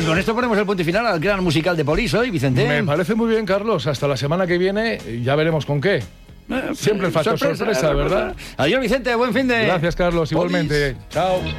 Pues con esto ponemos el punto y final al gran musical de Police hoy, Vicente. Me parece muy bien, Carlos. Hasta la semana que viene ya veremos con qué. Siempre el factor sorpresa, ¿verdad? Adiós, Vicente, buen fin de... Gracias, Carlos, igualmente. Chao.